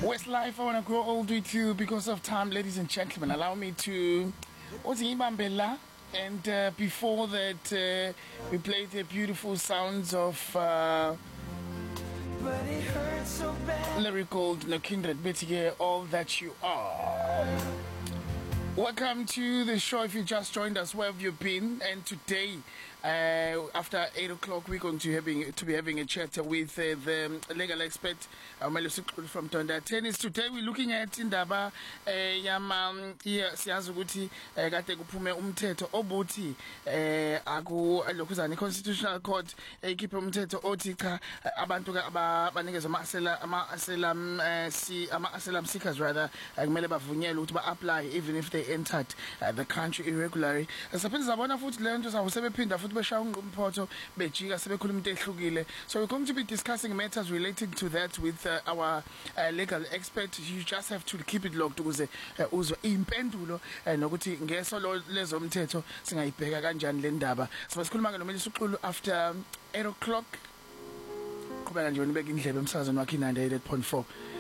Westlife, I want to grow old with you because of time, ladies and gentlemen. Allow me to. And before that, we played the beautiful sounds of lyrical No Kindred Betty, All That You Are. Welcome to the show. If you just joined us, where have you been? And today, after 8 o'clock, we're going to be having a chat with the legal expert, from Tonda Tennis. Today, we're looking at Indaba siyazukuthi kade kuphume umthetho obuthi lokuzana Constitutional Court ekhiphe umthetho othi cha abantu abanikezwe ama-asylum seekers rather kumele bavunyelwe ukuthi ba-apply even if they entered the country irregularly. Saphinde sabona futhi le nto sawo sebephinda futhi beshaya umphotho bejika sebekhuluma into ehlukile. So we're going to be discussing matters relating to that with our legal expert. You just have to keep it locked ukuze uzwe impendulo nokuthi ngeso lezo mthetho singayibheka kanjani le ndaba. Sikhuluma ke noMelisa Uxulu after 8 o'clock. Kuba nje unibeka indlebe emsakazweni wakhe 98.4.